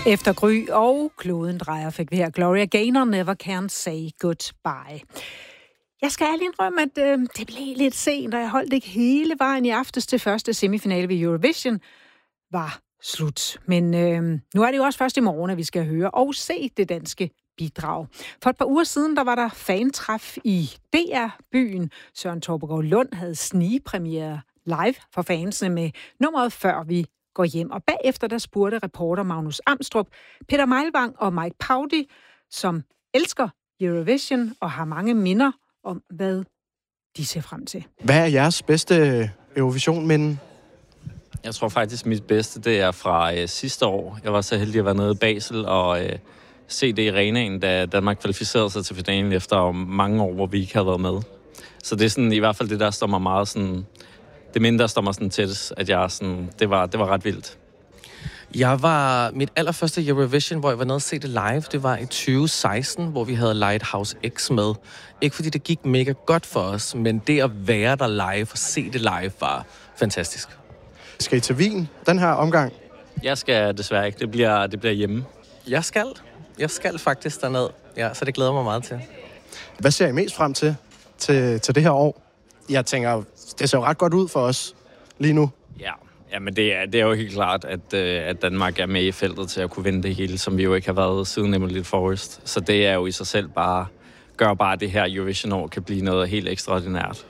Efter Gry og kloden drejer fik vi her Gloria Gaynor, Never Can Say Goodbye. Jeg skal ærligt indrømme, at det blev lidt sent, og jeg holdt ikke hele vejen i aftes til første semifinale ved Eurovision var slut. Men nu er det jo også først i morgen, at vi skal høre og se det danske bidrag. For et par uger siden, der var der fantræf i DR-byen. Søren Torpegaard Lund havde snigpremiere live for fansene med nummeret Før vi går hjem. Og bagefter der spurgte reporter Magnus Amstrup, Peter Meilvang og Mike Paudy, som elsker Eurovision og har mange minder om, hvad de ser frem til. Hvad er jeres bedste Eurovision-minde? Jeg tror faktisk, mit bedste, det er fra sidste år. Jeg var så heldig at være nede i Basel og se det i arenaen, da Danmark kvalificerede sig til finalen efter mange år, hvor vi ikke havde været med. Så det er sådan, i hvert fald det, der står mig meget sådan... Det minde, der står mig sådan tættest, at jeg sådan... Det var ret vildt. Jeg var mit allerførste Eurovision, hvor jeg var nede og se det live. Det var i 2016, hvor vi havde Lighthouse X med. Ikke fordi det gik mega godt for os, men det at være der live og se det live var fantastisk. Skal I til Wien den her omgang? Jeg skal desværre ikke. Det bliver hjemme. Jeg skal faktisk derned. Ja, så det glæder mig meget til. Hvad ser I mest frem til det her år? Jeg tænker, det ser jo ret godt ud for os lige nu. Ja, men det er jo helt klart, at Danmark er med i feltet til at kunne vinde det hele, som vi jo ikke har været siden Emily Forrest. Så det er jo i sig selv gør bare det her Eurovision-år kan blive noget helt ekstraordinært.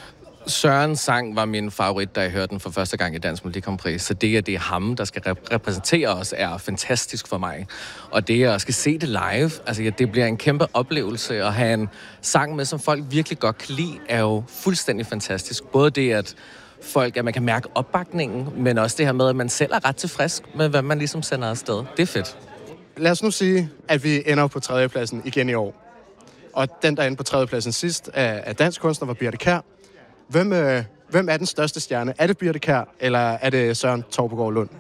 Sørens sang var min favorit, da jeg hørte den for første gang i Dansk Melodi Grand Prix. Så det, at det er ham, der skal repræsentere os, er fantastisk for mig. Og det, at skal se det live, altså det bliver en kæmpe oplevelse. At have en sang med, som folk virkelig godt kan lide, er jo fuldstændig fantastisk. Både det, at man kan mærke opbakningen, men også det her med, at man selv er ret tilfreds med, hvad man ligesom sender afsted. Det er fedt. Lad os nu sige, at vi ender på 3. pladsen igen i år. Og den, der endte på 3. pladsen sidst af dansk kunstner, var Birthe Kjær. Hvem er den største stjerne? Er det Birthe Kjær, eller er det Søren Torpegaard Lund?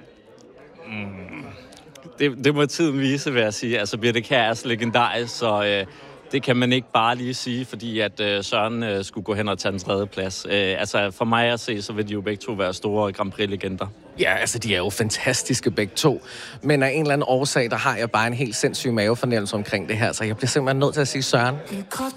Det må tiden vise, vil jeg sige. Altså, Birthe Kjær er så legendarisk, så det kan man ikke bare lige sige, fordi at Søren skulle gå hen og tage den 3. plads. Altså, for mig at se, så vil de jo begge to være store Grand Prix-legender. Ja, altså, de er jo fantastiske begge to. Men af en eller anden årsag, der har jeg bare en helt sindssyg mavefornemmelse omkring det her, så jeg bliver simpelthen nødt til at sige Søren.